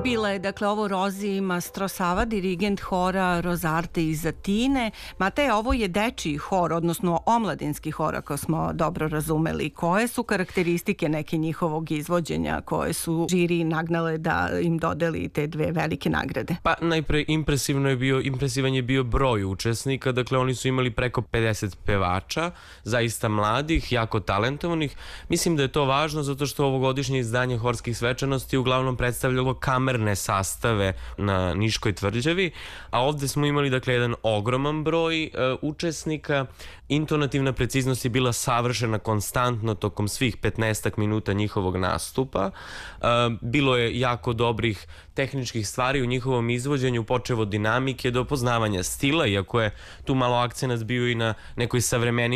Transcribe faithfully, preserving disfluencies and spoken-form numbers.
Nobile, dakle ovo Rozi Mastrosava, dirigent hora Rosarte iz Atine. Mate, ovo je dečiji hor, odnosno omladinski hor, ako smo dobro razumeli. Koje su karakteristike neke njihovog izvođenja koje su žiri nagnale da im dodeli te dve velike nagrade? Pa najpre impresivno je bio, impresivan je bio broj učesnika, dakle oni su imali preko pedeset pevača, zaista mladih, jako talentovanih. Mislim da je to važno zato što ovogodišnje izdanje horskih svečanosti uglavnom predstavljalo kamerne sastave na Niškoj tvrđavi, a ovde smo imali dakle jedan ogroman broj e, učesnika. Intonativna preciznost je bila savršena konstantno tokom svih petnaestak minuta njihovog nastupa. E, bilo je jako dobrih tehničkih stvari u njihovom izvođenju, počev od dinamike do poznavanja stila, iako je tu malo akcenat bio i na nekoj savremeniji